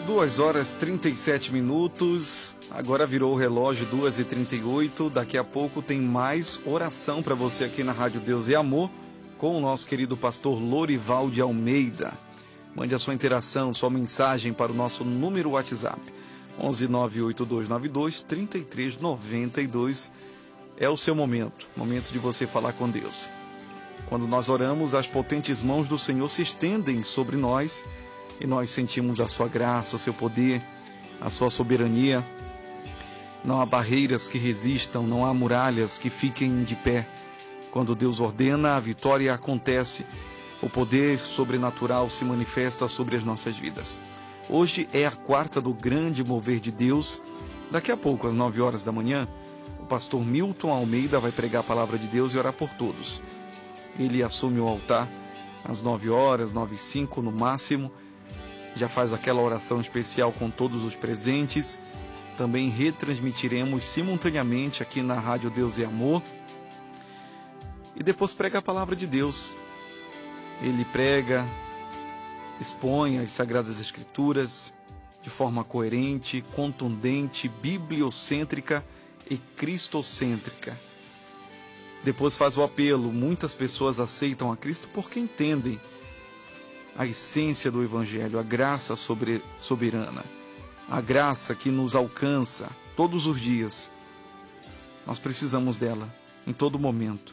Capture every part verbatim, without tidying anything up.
duas horas e trinta e sete minutos, agora virou o relógio duas e trinta e oito, daqui a pouco tem mais oração para você aqui na Rádio Deus e Amor, com o nosso querido pastor Lorival de Almeida. Mande a sua interação, sua mensagem para o nosso número WhatsApp, onze nove oito dois nove dois, três três nove dois, é o seu momento, momento de você falar com Deus. Quando nós oramos, as potentes mãos do Senhor se estendem sobre nós, e nós sentimos a sua graça, o seu poder, a sua soberania. Não há barreiras que resistam, não há muralhas que fiquem de pé. Quando Deus ordena, a vitória acontece. O poder sobrenatural se manifesta sobre as nossas vidas. Hoje é a quarta do grande mover de Deus. Daqui a pouco, às nove horas da manhã, o pastor Milton Almeida vai pregar a palavra de Deus e orar por todos. Ele assume o altar às nove horas, nove e cinco no máximo. Já faz aquela oração especial com todos os presentes. Também retransmitiremos simultaneamente aqui na Rádio Deus e Amor. E depois prega a palavra de Deus. Ele prega, expõe as Sagradas Escrituras de forma coerente, contundente, bibliocêntrica e cristocêntrica. Depois faz o apelo. Muitas pessoas aceitam a Cristo porque entendem a essência do Evangelho, a graça sobre, soberana, a graça que nos alcança todos os dias. Nós precisamos dela em todo momento.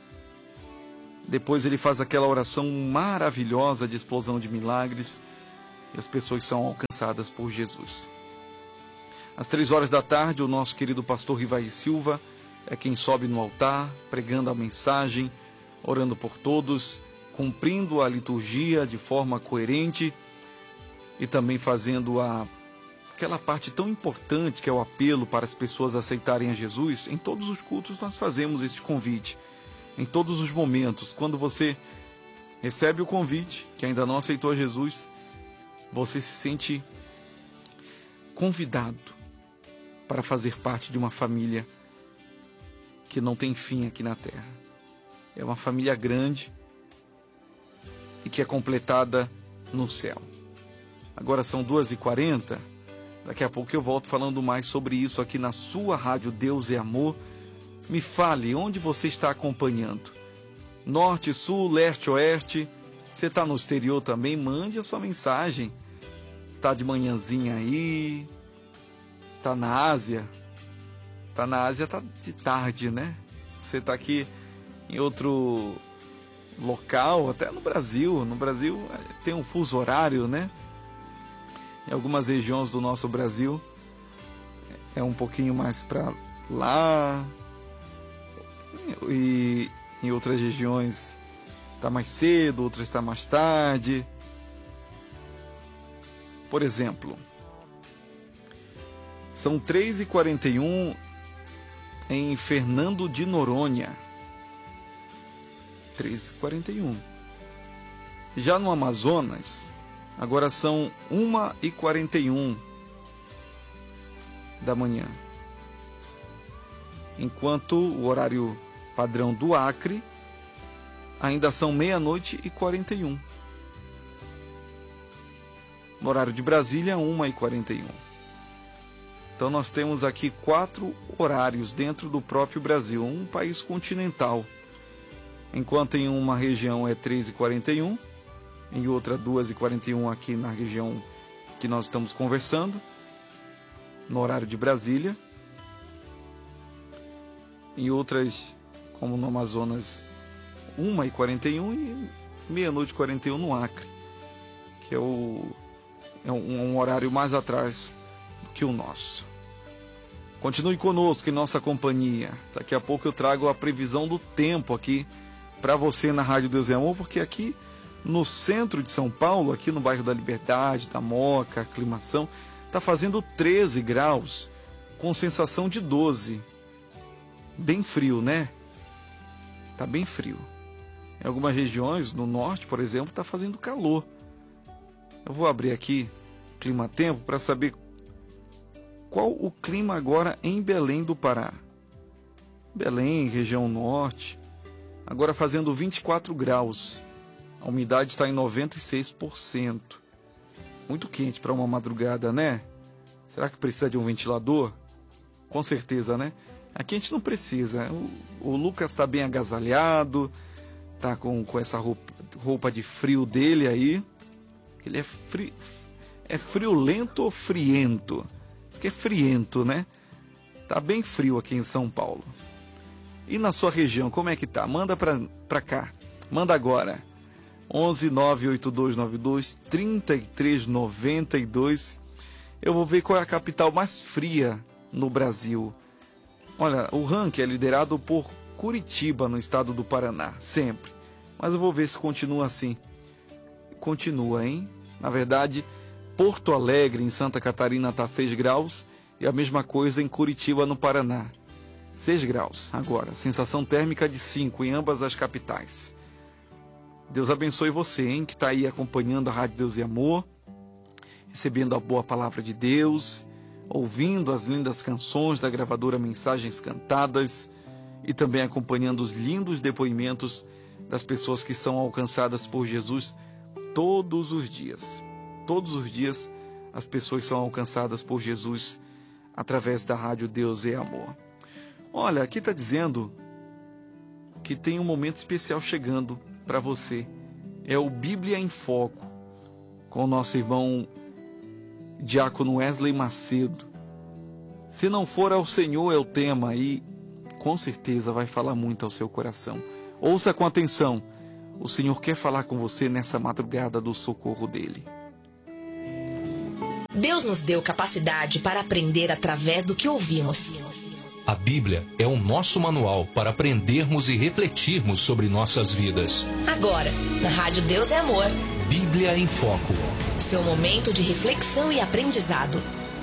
Depois ele faz aquela oração maravilhosa de explosão de milagres e as pessoas são alcançadas por Jesus. Às três horas da tarde, o nosso querido pastor Rivaí Silva é quem sobe no altar, pregando a mensagem, orando por todos, cumprindo a liturgia de forma coerente e também fazendo a, aquela parte tão importante que é o apelo para as pessoas aceitarem a Jesus. Em todos os cultos nós fazemos este convite, em todos os momentos. Quando você recebe o convite, que ainda não aceitou a Jesus, você se sente convidado para fazer parte de uma família que não tem fim aqui na terra. É uma família grande e que é completada no céu. Agora são duas e quarenta, daqui a pouco eu volto falando mais sobre isso aqui na sua Rádio Deus e Amor. Me fale onde você está acompanhando. Norte, sul, leste, oeste. Você está no exterior também? Mande a sua mensagem. Está de manhãzinha aí? Está na Ásia? Está na Ásia, está de tarde, né? Se você está aqui em outro local, até no Brasil. No Brasil tem um fuso horário, né? Em algumas regiões do nosso Brasil é um pouquinho mais para lá, e em outras regiões está mais cedo, outras está mais tarde. Por exemplo, são três e quarenta e um em Fernando de Noronha. três e quarenta e um. Já no Amazonas, agora são uma e quarenta e um da manhã. Enquanto o horário padrão do Acre ainda são meia-noite e quarenta e um. No horário de Brasília, uma e quarenta e um. Então nós temos aqui quatro horários dentro do próprio Brasil, um país continental. Enquanto em uma região é três e quarenta e um, em outra duas e quarenta e um aqui na região que nós estamos conversando, no horário de Brasília. Em outras, como no Amazonas, uma e quarenta e um e meia-noite e quarenta e um no Acre, que é, o, é um, um horário mais atrás do que o nosso. Continue conosco em nossa companhia. Daqui a pouco eu trago a previsão do tempo aqui para você na Rádio Deus e Amor, porque aqui no centro de São Paulo, aqui no bairro da Liberdade, da Moca, Aclimação, está fazendo treze graus, com sensação de doze. Bem frio, né? Tá bem frio. Em algumas regiões, no norte, por exemplo, está fazendo calor. Eu vou abrir aqui Clima Tempo para saber qual o clima agora em Belém do Pará. Belém, região norte, agora fazendo vinte e quatro graus. A umidade está em noventa e seis por cento. muito quente para uma madrugada, né? Será que precisa de um ventilador? Com certeza, né? Aqui a gente não precisa. O, o Lucas está bem agasalhado, tá com, com essa roupa, roupa de frio dele aí. Ele é, fri, é friolento ou friento? Diz que é friento, né? Tá bem frio aqui em São Paulo. E na sua região, como é que tá? Manda pra, pra cá. Manda agora. onze nove oito dois nove dois três três nove dois. Eu vou ver qual é a capital mais fria no Brasil. Olha, o ranking é liderado por Curitiba, no estado do Paraná, sempre. Mas eu vou ver se continua assim. Continua, hein? Na verdade, Porto Alegre, em Santa Catarina, está seis graus. E a mesma coisa em Curitiba, no Paraná. seis graus agora. Sensação térmica de cinco em ambas as capitais. Deus abençoe você, hein? Que está aí acompanhando a Rádio Deus e Amor. Recebendo a boa palavra de Deus. Ouvindo as lindas canções da gravadora Mensagens Cantadas. E também acompanhando os lindos depoimentos das pessoas que são alcançadas por Jesus todos os dias. Todos os dias as pessoas são alcançadas por Jesus através da Rádio Deus e Amor. Olha, aqui está dizendo que tem um momento especial chegando para você. É o Bíblia em Foco, com o nosso irmão Diácono Wesley Macedo. Se não for ao Senhor é o tema aí, com certeza vai falar muito ao seu coração. Ouça com atenção. O Senhor quer falar com você nessa madrugada do socorro dele. Deus nos deu capacidade para aprender através do que ouvimos. A Bíblia é o nosso manual para aprendermos e refletirmos sobre nossas vidas. Agora, na Rádio Deus é Amor. Bíblia em Foco. Seu momento de reflexão e aprendizado.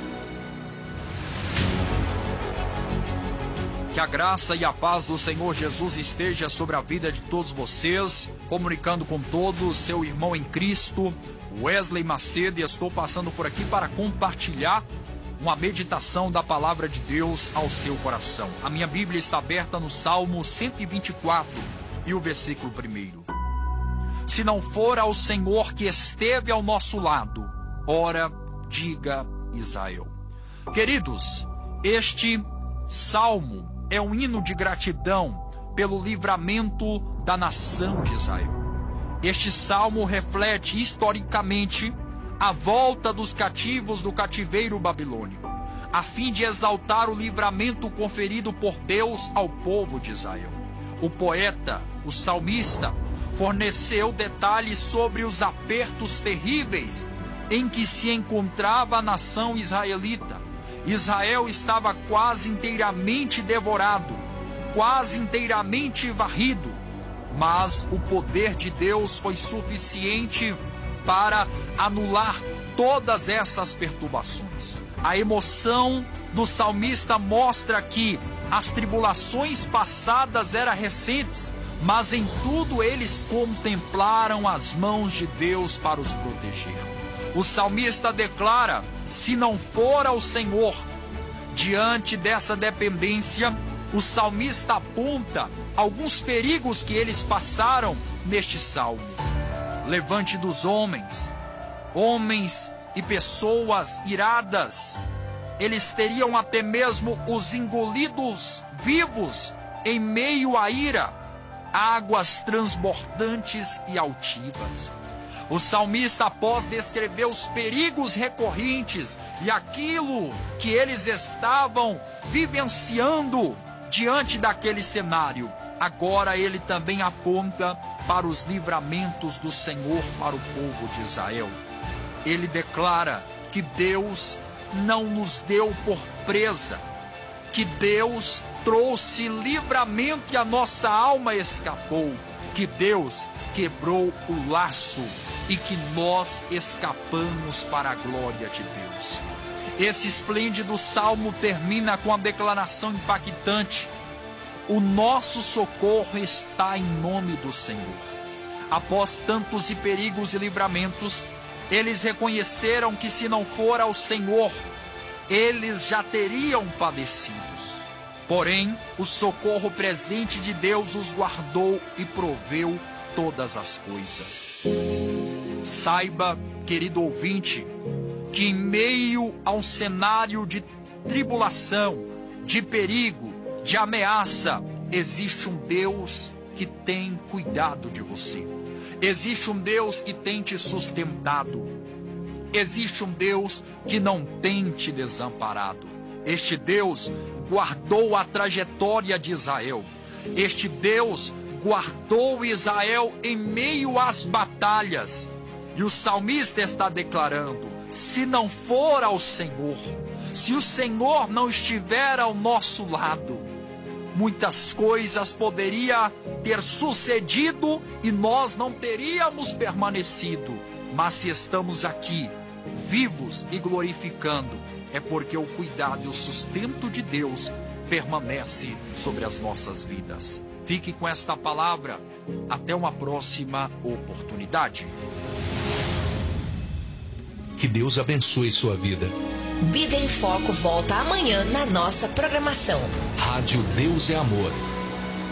Que a graça e a paz do Senhor Jesus esteja sobre a vida de todos vocês, comunicando com todos, seu irmão em Cristo, Wesley Macedo, e estou passando por aqui para compartilhar uma meditação da palavra de Deus ao seu coração. A minha Bíblia está aberta no Salmo cento e vinte e quatro e o versículo primeiro. Se não for ao Senhor que esteve ao nosso lado, ora, diga Israel. Queridos, este salmo é um hino de gratidão pelo livramento da nação de Israel. Este salmo reflete historicamente a volta dos cativos do cativeiro babilônico, a fim de exaltar o livramento conferido por Deus ao povo de Israel. O poeta, o salmista, forneceu detalhes sobre os apertos terríveis em que se encontrava a nação israelita. Israel estava quase inteiramente devorado, quase inteiramente varrido, mas o poder de Deus foi suficiente para anular todas essas perturbações. A emoção do salmista mostra que as tribulações passadas eram recentes, mas em tudo eles contemplaram as mãos de Deus para os proteger. O salmista declara: se não for ao Senhor. Diante dessa dependência, o salmista aponta alguns perigos que eles passaram neste salmo. Levante dos homens, homens e pessoas iradas, eles teriam até mesmo os engolidos vivos em meio à ira, águas transbordantes e altivas. O salmista, após descrever os perigos recorrentes e aquilo que eles estavam vivenciando diante daquele cenário, agora ele também aponta para os livramentos do Senhor para o povo de Israel. Ele declara que Deus não nos deu por presa, que Deus trouxe livramento e a nossa alma escapou, que Deus quebrou o laço e que nós escapamos para a glória de Deus. Esse esplêndido salmo termina com a declaração impactante: o nosso socorro está em nome do Senhor. Após tantos e perigos e livramentos, eles reconheceram que se não for ao Senhor, eles já teriam padecido. Porém, o socorro presente de Deus os guardou e proveu todas as coisas. Saiba, querido ouvinte, que em meio a um cenário de tribulação, de perigo, de ameaça, existe um Deus que tem cuidado de você. Existe um Deus que tem te sustentado. Existe um Deus que não tem te desamparado. Este Deus guardou a trajetória de Israel. Este Deus guardou Israel em meio às batalhas. E o salmista está declarando: se não for ao Senhor, se o Senhor não estiver ao nosso lado, muitas coisas poderiam ter sucedido e nós não teríamos permanecido. Mas se estamos aqui, vivos e glorificando, é porque o cuidado e o sustento de Deus permanece sobre as nossas vidas. Fique com esta palavra. Até uma próxima oportunidade. Que Deus abençoe sua vida. Vida em Foco volta amanhã na nossa programação. Rádio Deus é Amor.